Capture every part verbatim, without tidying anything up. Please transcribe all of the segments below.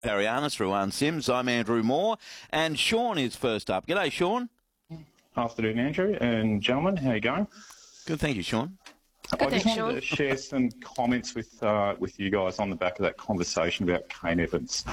Ariana Ruan Sims. I'm Andrew Moore, and Sean is first up. G'day, Sean. Afternoon, Andrew and gentlemen. How you going? Good, thank you, Sean. Good, I just wanted Sean. to share some comments with uh, with you guys on the back of that conversation about Kane Evans.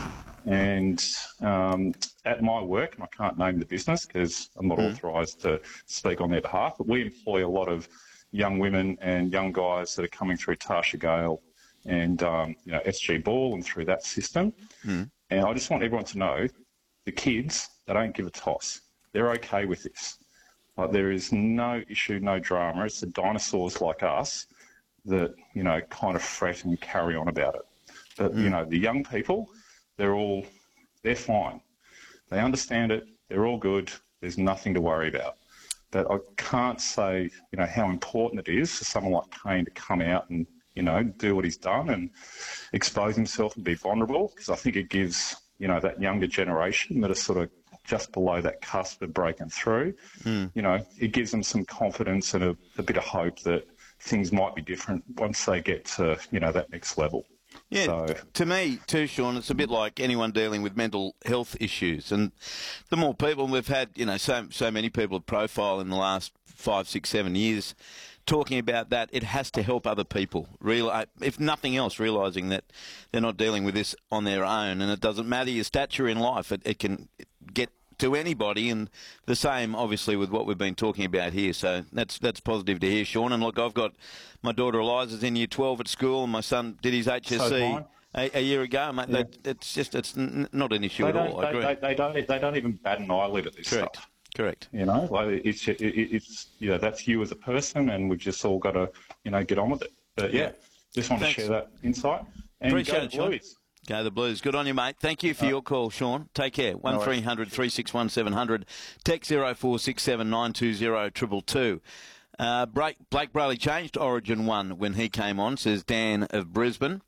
And um, at my work, and I can't name the business because I'm not mm. authorised to speak on their behalf, but we employ a lot of young women and young guys that are coming through Tarsha Gale and um, you know S G Ball and through that system. Mm. And I just want everyone to know, the kids, they don't give a toss. They're okay with this. Like, there is no issue, no drama. It's the dinosaurs like us that, you know, kind of fret and carry on about it. But, mm. you know, the young people, they're all, they're fine. They understand it. They're all good. There's nothing to worry about. But I can't say, you know, how important it is for someone like Kane to come out and, you know, do what he's done and expose himself and be vulnerable, because I think it gives, you know, that younger generation that are sort of just below that cusp of breaking through, mm. you know, it gives them some confidence and a, a bit of hope that things might be different once they get to, you know, that next level. Yeah, so, to me too, Sean, it's a bit like anyone dealing with mental health issues. And the more people we've had, you know, so so many people profile in the last five, six, seven years talking about that, it has to help other people, real, if nothing else, realising that they're not dealing with this on their own. And it doesn't matter your stature in life, it, it can get to anybody, and the same obviously with what we've been talking about here. So that's that's positive to hear, Sean. And look, I've got my daughter Eliza's in year twelve at school, and my son did his H S C so a, a year ago. Mate, yeah. that, it's just it's n- not an issue they at all. They, I agree. They, they don't they don't even bat an eyelid at this Correct. stuff. Correct. You know, like it's it, it's you know that's you as a person, and we've just all got to you know get on with it. But yeah, just want Thanks. to share that insight. And Appreciate go it, Blues. Go the Blues. Good on you, mate. Thank you for uh, your call, Sean. Take care. One three hundred three six one seven hundred. Text zero four six seven nine two zero two two two. Uh, Blake Brayley changed Origin one when he came on, says Dan of Brisbane.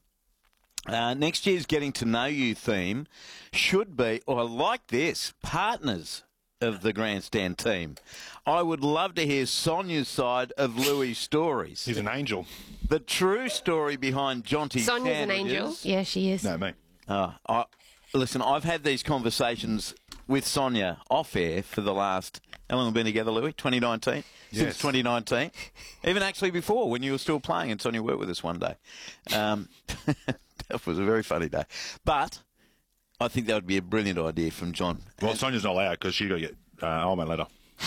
Uh, next year's Getting to Know You theme should be, or like this, partners of the grandstand team. I would love to hear Sonia's side of Louis' stories. He's an angel. The true story behind Jonty Sonia's an angel. Yeah, she is. No, me. Uh, I, listen, I've had these conversations with Sonia off air for the last, how long have we been together, Louis? twenty nineteen? Yes. Since twenty nineteen. Even actually before, when you were still playing and Sonia worked with us one day. Um, that was a very funny day. But I think that would be a brilliant idea from John. Well, Sonia's not allowed because she's got to get uh, old man letter.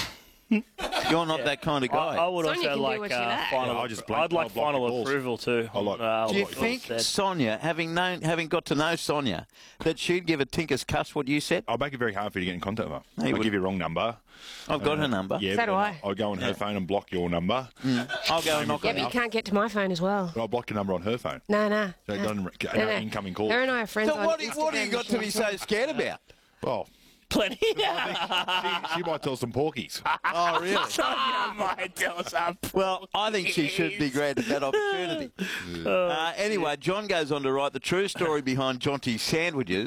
You're not yeah. that kind of guy. I, I would Sonia also like uh, final. Yeah, I just blank, I'd like final approval too. I like, uh, Do you think Sonia, having known, having got to know Sonia, that she'd give a tinker's cuss what you said? I'll make it very hard for you to get in contact with her. No, I'll wouldn't. give you a wrong number. I've got uh, her number. Yeah, so do I. I'll go on her yeah. phone and block your number. Mm. I'll go and knock Yeah, on but you up. can't get to my phone as well. But I'll block your number on her phone. No, no. So no. no, no, no incoming calls. Her and I are friends So on what, Instagram. what have you got to be so scared about? Well, plenty. I think she, she might tell some porkies. Oh, really? Sonia might tell us up. Well, I think she should be granted that opportunity. Uh, anyway, John goes on to write the true story behind Jonty's sandwiches.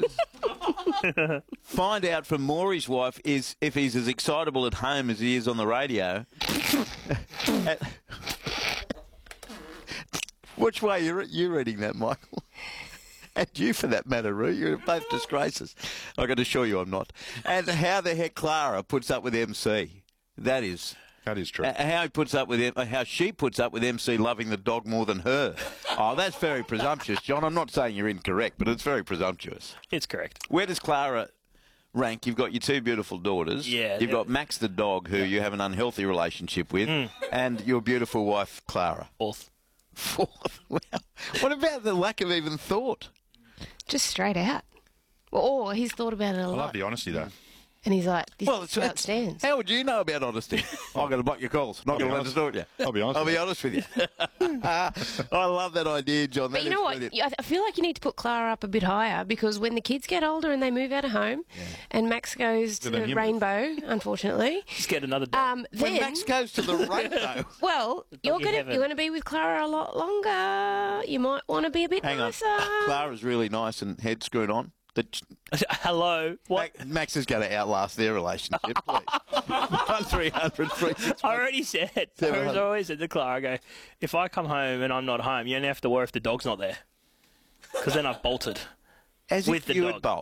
Find out from Maury's wife is if he's as excitable at home as he is on the radio. Which way are you reading that, Michael? And you, for that matter, Roo. You're both disgraces. I can assure you I'm not. And how the heck Clara puts up with M C. That is... That is true. Uh, how he puts up with M- how she puts up with M C loving the dog more than her. Oh, that's very presumptuous, John. I'm not saying you're incorrect, but it's very presumptuous. It's correct. Where does Clara rank? You've got your two beautiful daughters. Yeah. You've got Max the dog, who you have an unhealthy relationship with, mm. and your beautiful wife, Clara. Fourth. Fourth? Wow. What about the lack of even thought? Just straight out. Well, or he's thought about it a I lot. love the honesty, though. And he's like, this well, it's, is outstands. How would you know about honesty? I'm going to block your calls. Not going to let us do it yet. I'll be honest. I'll be honest with you. uh, I love that idea, John. That but you know what? Brilliant. I feel like you need to put Clara up a bit higher, because when the kids get older and they move out of home, yeah. and Max goes to the Rainbow, unfortunately, just get another dog. Um, then, when Max goes to the Rainbow, well, you're going to you're going to be with Clara a lot longer. You might want to be a bit Hang nicer. on. Clara's really nice and head screwed on. The, Hello. What? Max is going to outlast their relationship. Please. One three hundred three six one. I already said. I always said to Clara, I go, if I come home and I'm not home, you only have to worry if the dog's not there, because then I've bolted As with if the you dog. would bolt.